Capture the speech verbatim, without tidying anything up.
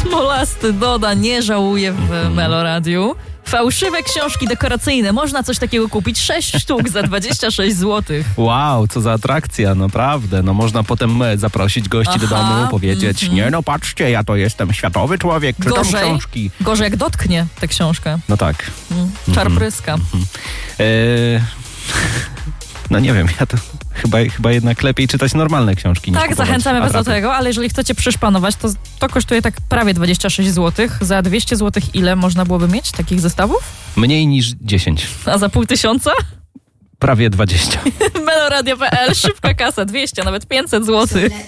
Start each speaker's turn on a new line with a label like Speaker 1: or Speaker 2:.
Speaker 1: Molasty Doda nie żałuje w mm. Meloradiu. Fałszywe książki dekoracyjne. Można coś takiego kupić. Sześć sztuk za dwadzieścia sześć złotych.
Speaker 2: Wow, co za atrakcja, naprawdę. No można potem zaprosić gości Aha, do domu, powiedzieć, mm-hmm. nie no patrzcie, ja to jestem światowy człowiek, czytam
Speaker 1: gorzej,
Speaker 2: książki.
Speaker 1: Gorzej jak dotknie tę książkę.
Speaker 2: No tak.
Speaker 1: Mm, czar mm-hmm. pryska.
Speaker 2: Mm-hmm. Eee, no nie wiem, ja to chyba, chyba jednak lepiej czytać normalne książki.
Speaker 1: Tak, zachęcamy was do tego, ale jeżeli chcecie przyszpanować, to, to kosztuje tak prawie dwadzieścia sześć złotych. Za dwieście złotych ile można byłoby mieć takich zestawów?
Speaker 2: Mniej niż dziesięć.
Speaker 1: A za pół tysiąca?
Speaker 2: Prawie dwadzieścia.
Speaker 1: Meloradio kropka pe el, szybka kasa, dwieście, nawet pięćset złotych.